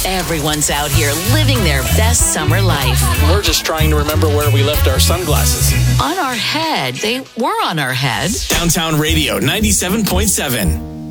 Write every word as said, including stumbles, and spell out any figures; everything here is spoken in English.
Everyone's out here living their best summer life. We're just trying to remember where we left our sunglasses. On our head. They were on our head. Downtown Radio ninety-seven point seven.